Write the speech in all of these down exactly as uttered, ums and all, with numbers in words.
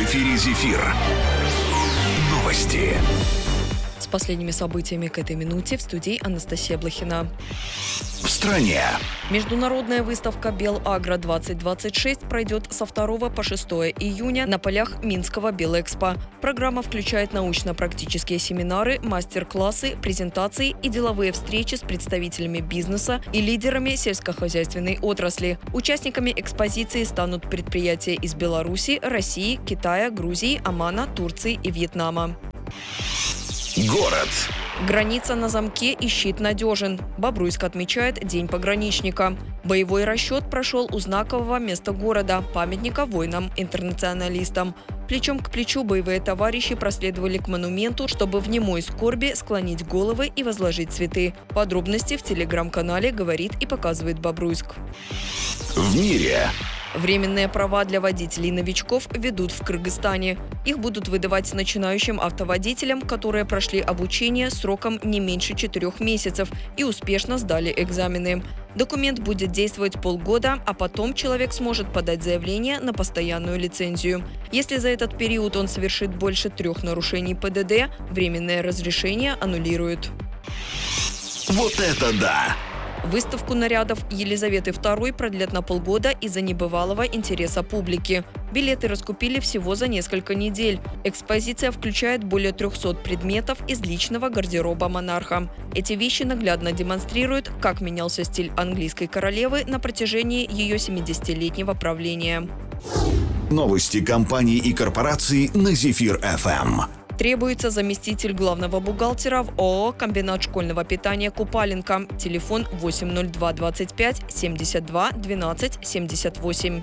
В эфире «Зефир». Новости. С последними событиями к этой минуте в студии Анастасия Блохина. В стране. Международная выставка «Белагро двадцать двадцать шесть» пройдет со второго по шестое июня на полях Минского Белэкспо. Программа включает научно-практические семинары, мастер-классы, презентации и деловые встречи с представителями бизнеса и лидерами сельскохозяйственной отрасли. Участниками экспозиции станут предприятия из Беларуси, России, Китая, Грузии, Омана, Турции и Вьетнама. Город. Граница на замке и щит надежен. Бобруйск отмечает День пограничника. Боевой расчет прошел у знакового места города – памятника воинам-интернационалистам. Плечом к плечу боевые товарищи проследовали к монументу, чтобы в немой скорби склонить головы и возложить цветы. Подробности в телеграм-канале «Говорит и показывает Бобруйск». В мире. Временные права для водителей-новичков ведут в Кыргызстане. Их будут выдавать начинающим автоводителям, которые прошли обучение сроком не меньше четырех месяцев и успешно сдали экзамены. Документ будет действовать полгода, а потом человек сможет подать заявление на постоянную лицензию. Если за этот период он совершит больше трех нарушений ПДД, временное разрешение аннулируют. Вот это да! Выставку нарядов Елизаветы второй продлят на полгода из-за небывалого интереса публики. Билеты раскупили всего за несколько недель. Экспозиция включает более трехсот предметов из личного гардероба монарха. Эти вещи наглядно демонстрируют, как менялся стиль английской королевы на протяжении ее семидесятилетнего правления. Новости компаний и корпораций на «Зефир-эф эм». Требуется заместитель главного бухгалтера в ООО «Комбинат школьного питания Купаленко». Телефон восемь ноль два двадцать пять семьдесят два двенадцать семьдесят восемь.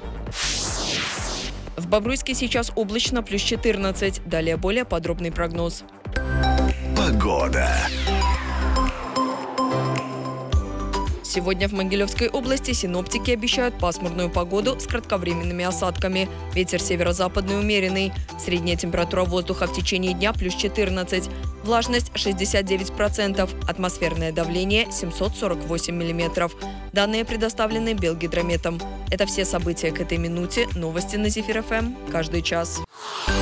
В Бобруйске сейчас облачно плюс четырнадцать. Далее более подробный прогноз. Погода. Сегодня в Могилевской области синоптики обещают пасмурную погоду с кратковременными осадками. Ветер северо-западный умеренный. Средняя температура воздуха в течение дня плюс четырнадцать. Влажность шестьдесят девять процентов. Атмосферное давление семьсот сорок восемь миллиметров. Данные предоставлены Белгидрометом. Это все события к этой минуте. Новости на «Зефир-эф эм» каждый час.